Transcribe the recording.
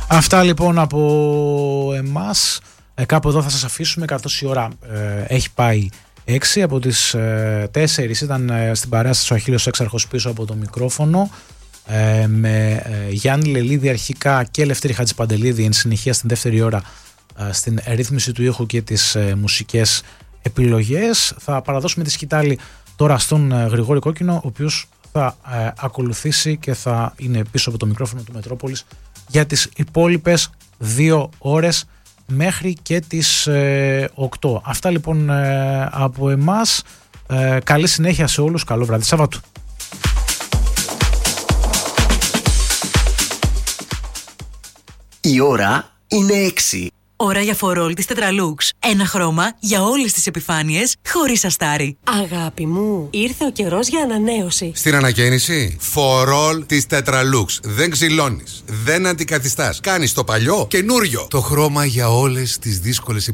Αυτά λοιπόν από εμάς. Κάπου εδώ θα σας αφήσουμε, καθώς η ώρα έχει πάει 6. Από τις 4 ήταν στην παρέα σας ο Αχίλλειος Έξαρχος πίσω από το μικρόφωνο, με Γιάννη Λελίδη αρχικά και Λευτέρη Χατζηπαντελίδη εν συνεχεία στην δεύτερη ώρα στην ρύθμιση του ήχου και τις μουσικές επιλογές. Θα παραδώσουμε τη σκητάλη τώρα στον Γρηγόρη Κόκκινο, ο οποίος θα ακολουθήσει και θα είναι πίσω από το μικρόφωνο του Μετρόπολης για τις υπόλοιπες 2 ώρες μέχρι και τις 8. Αυτά λοιπόν από εμάς. Καλή συνέχεια σε όλους. Καλό βράδυ Σαββάτου. Η ώρα είναι 6. Ώρα για φορόλ της Tetralux. Ένα χρώμα για όλες τις επιφάνειες, χωρίς αστάρι. Αγάπη μου, ήρθε ο καιρός για ανανέωση. Στην ανακαίνιση, φορόλ της Tetralux. Δεν ξυλώνεις, δεν αντικαθιστάς. Κάνεις το παλιό καινούριο. Το χρώμα για όλες τις δύσκολες